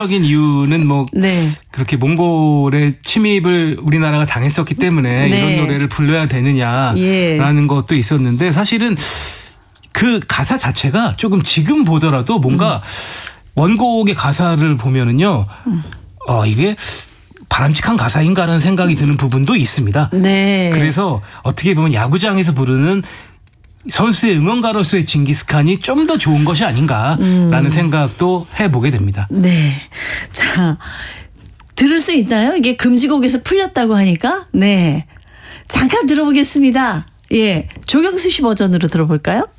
적인 이유는 뭐 네. 그렇게 몽골의 침입을 우리나라가 당했었기 때문에 네. 이런 노래를 불러야 되느냐라는 것도 있었는데 사실은 그 가사 자체가 조금 지금 보더라도 뭔가 원곡의 가사를 보면은요, 이게 바람직한 가사인가라는 생각이 드는 부분도 있습니다. 네. 그래서 어떻게 보면 야구장에서 부르는 선수의 응원가로서의 징기스칸이 좀 더 좋은 것이 아닌가라는 생각도 해보게 됩니다. 네. 자, 들을 수 있나요? 이게 금지곡에서 풀렸다고 하니까. 네. 잠깐 들어보겠습니다. 예. 조경수 씨 버전으로 들어볼까요?